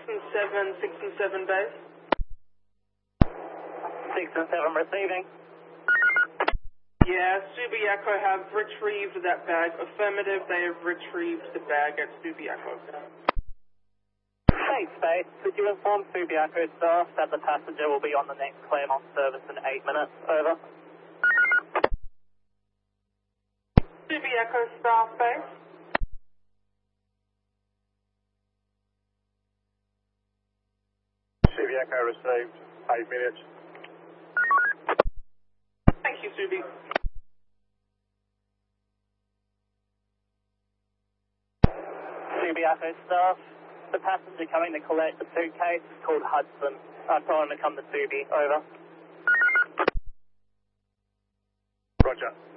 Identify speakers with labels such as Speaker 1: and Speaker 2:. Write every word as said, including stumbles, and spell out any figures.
Speaker 1: and seven, six and seven base.
Speaker 2: six and seven receiving.
Speaker 1: Yeah, Subiaco have retrieved that bag. Affirmative, they have retrieved the bag at Subiaco.
Speaker 2: Thanks, Space. Could you inform Subiaco staff that the passenger will be on the next Claremont service in eight minutes? Over.
Speaker 1: Subiaco staff base.
Speaker 3: Subiaco received, eight minutes.
Speaker 1: Thank you, Subi.
Speaker 2: Subiaco staff, the passenger coming to collect the suitcase is called Hudson. I told him to come to Subi. Over.
Speaker 3: Roger.